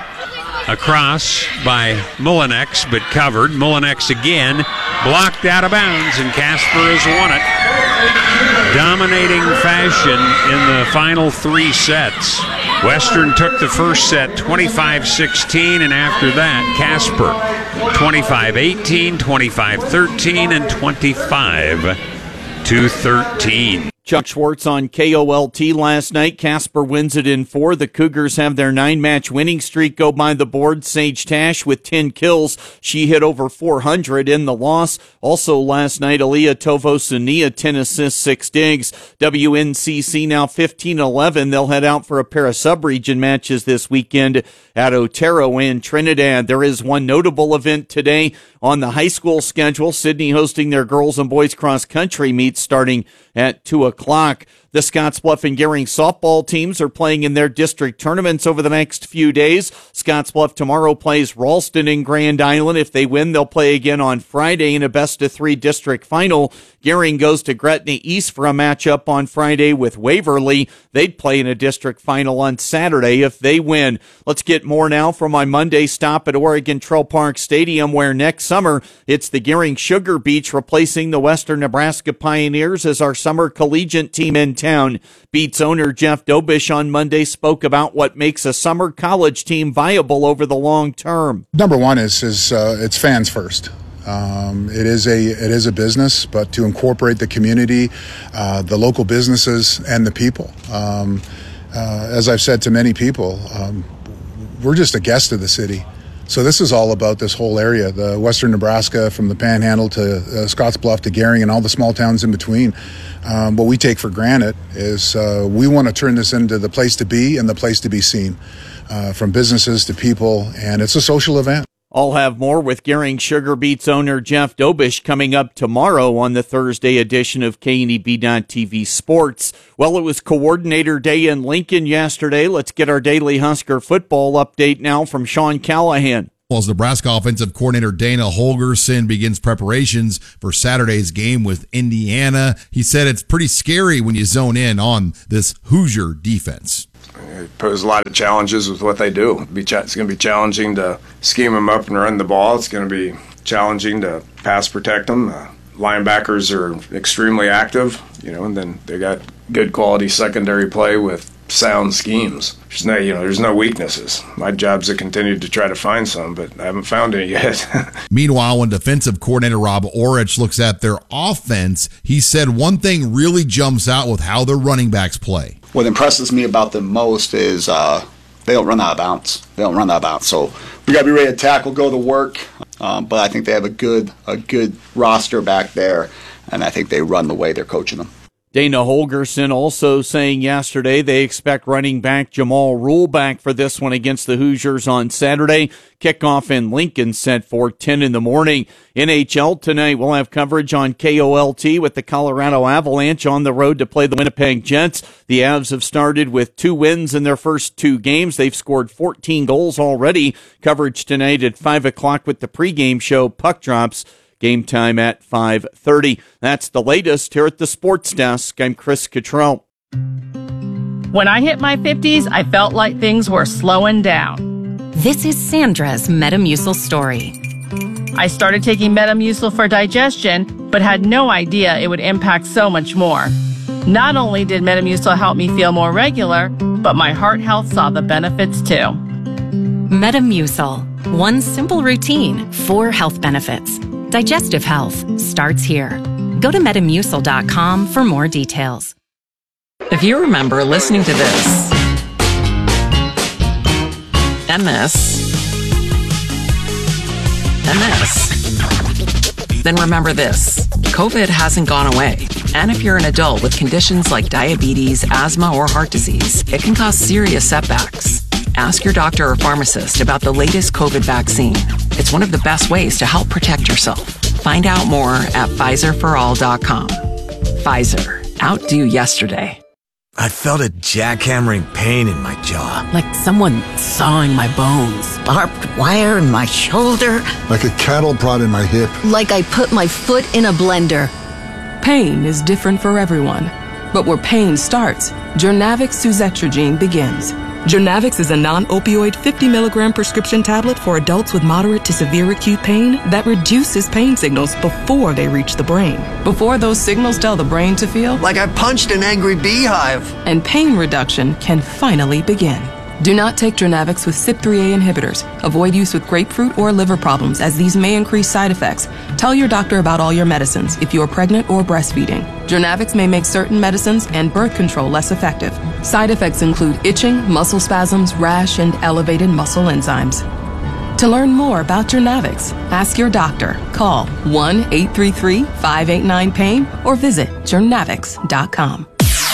across by Mullinex, but covered. Mullinex again, blocked out of bounds, and Casper has won it. Dominating fashion in the final three sets. Western took the first set twenty-five sixteen, and after that, Casper twenty-five eighteen, twenty-five thirteen, and twenty-five to thirteen. Chuck Schwartz on K O L T last night. Casper wins it in four. The Cougars have their nine-match winning streak go by the board. Sage Tash with ten kills. She hit over four hundred in the loss. Also last night, Aaliyah Tovo-Sunia, ten assists, six digs. W N C C now fifteen eleven. They'll head out for a pair of sub-region matches this weekend at Otero and Trinidad. There is one notable event today on the high school schedule. Sydney hosting their girls and boys cross-country meets starting at two o'clock. The Scotts Bluff and Gering softball teams are playing in their district tournaments over the next few days. Scotts Bluff tomorrow plays Ralston in Grand Island. If they win, they'll play again on Friday in a best-of-three district final. Gering goes to Gretna East for a matchup on Friday with Waverly. They'd play in a district final on Saturday if they win. Let's get more now from my Monday stop at Oregon Trail Park Stadium, where next summer it's the Gering Sugar Beets replacing the Western Nebraska Pioneers as our summer collegiate team in town. Beets owner Jeff Dobish on Monday spoke about what makes a summer college team viable over the long term. Number one is is uh, it's fans first. Um, it is a it is a business, but to incorporate the community, uh, the local businesses, and the people. Um, uh, as I've said to many people, um, we're just a guest of the city. So this is all about this whole area, the western Nebraska, from the Panhandle to uh, Scottsbluff to Gering and all the small towns in between. Um, what we take for granted is uh, we want to turn this into the place to be and the place to be seen, uh, from businesses to people, and it's a social event. I'll have more with Gering Sugar Beets owner Jeff Dobish coming up tomorrow on the Thursday edition of K N E B dot T V Sports. Well, it was Coordinator Day in Lincoln yesterday. Let's get our daily Husker football update now from Sean Callahan. As Nebraska offensive coordinator Dana Holgorsen begins preparations for Saturday's game with Indiana, he said it's pretty scary when you zone in on this Hoosier defense. It poses a lot of challenges with what they do. It's going to be challenging to scheme them up and run the ball. It's going to be challenging to pass protect them. Uh, linebackers are extremely active, you know, and then they got good quality secondary play with sound schemes. There's no, you know, there's no weaknesses. My job's to continue to try to find some, but I haven't found any yet. Meanwhile, when defensive coordinator Rob Orich looks at their offense, he said one thing really jumps out with how their running backs play. What impresses me about them most is uh, they don't run out of bounds. They don't run out of bounds. So we got to be ready to tackle, go to work. Um, but I think they have a good a good roster back there, and I think they run the way they're coaching them. Dana Holgorsen also saying yesterday they expect running back Jamal Rule back for this one against the Hoosiers on Saturday. Kickoff in Lincoln set for ten in the morning. N H L tonight, we'll have coverage on K O L T with the Colorado Avalanche on the road to play the Winnipeg Jets. The Avs have started with two wins in their first two games. They've scored fourteen goals already. Coverage tonight at five o'clock with the pregame show Puck Drops. Game time at five thirty. That's the latest here at the Sports Desk. I'm Chris Cottrell. When I hit my fifties, I felt like things were slowing down. This is Sandra's Metamucil story. I started taking Metamucil for digestion, but had no idea it would impact so much more. Not only did Metamucil help me feel more regular, but my heart health saw the benefits too. Metamucil. One simple routine, four health benefits. Digestive health starts here. Go to metamucil dot com for more details. If you remember listening to this, and this, and this, then remember this. COVID hasn't gone away. And if you're an adult with conditions like diabetes, asthma, or heart disease, it can cause serious setbacks. Ask your doctor or pharmacist about the latest COVID vaccine. It's one of the best ways to help protect yourself. Find out more at Pfizer for all dot com. Pfizer. Outdo yesterday. I felt a jackhammering pain in my jaw. Like someone sawing my bones. Barbed wire in my shoulder. Like a cattle prod in my hip. Like I put my foot in a blender. Pain is different for everyone. But where pain starts, Jurnavix suzetrigine begins. Jurnavix is a non-opioid fifty milligram prescription tablet for adults with moderate to severe acute pain that reduces pain signals before they reach the brain. Before those signals tell the brain to feel like I punched an angry beehive. And pain reduction can finally begin. Do not take Jurnavix with C Y P three A inhibitors. Avoid use with grapefruit or liver problems, as these may increase side effects. Tell your doctor about all your medicines if you are pregnant or breastfeeding. Jurnavix may make certain medicines and birth control less effective. Side effects include itching, muscle spasms, rash, and elevated muscle enzymes. To learn more about Jurnavix, ask your doctor. Call one eight three three, five eight nine, pain or visit jurnavix dot com.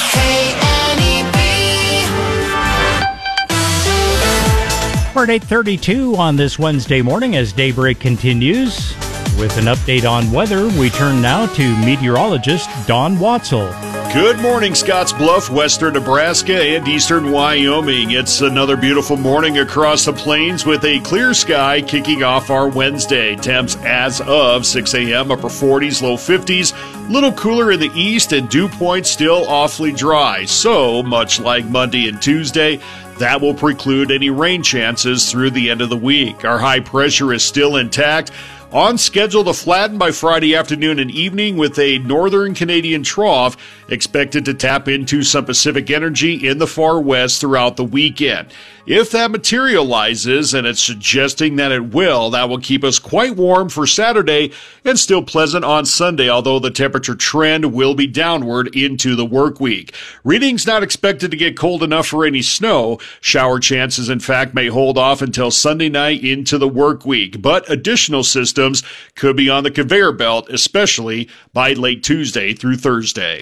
We're at eight thirty-two on this Wednesday morning as Daybreak continues. With an update on weather, we turn now to meteorologist Don Watzel. Good morning, Scottsbluff, western Nebraska, and eastern Wyoming. It's another beautiful morning across the plains with a clear sky kicking off our Wednesday. Temps as of six a.m., upper forties, low fifties. Little cooler in the east and dew points still awfully dry. So, much like Monday and Tuesday, that will preclude any rain chances through the end of the week. Our high pressure is still intact. On schedule to flatten by Friday afternoon and evening with a northern Canadian trough expected to tap into some Pacific energy in the far west throughout the weekend. If that materializes, and it's suggesting that it will, that will keep us quite warm for Saturday and still pleasant on Sunday, although the temperature trend will be downward into the work week. Readings not expected to get cold enough for any snow. Shower chances, in fact, may hold off until Sunday night into the work week, but additional systems could be on the conveyor belt, especially by late Tuesday through Thursday.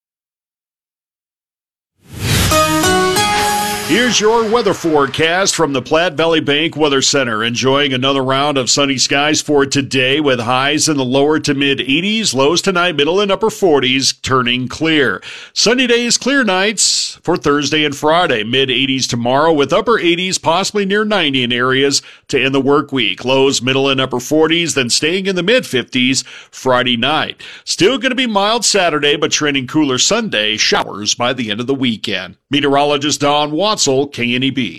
Here's your weather forecast from the Platte Valley Bank Weather Center. Enjoying another round of sunny skies for today with highs in the lower to mid eighties, lows tonight, middle and upper forties, turning clear. Sunny days, clear nights for Thursday and Friday. Mid eighties tomorrow with upper eighties, possibly near ninety in areas to end the work week. Lows, middle and upper forties, then staying in the mid fifties Friday night. Still going to be mild Saturday, but trending cooler Sunday. Showers by the end of the weekend. Meteorologist Don Watson, K N E B.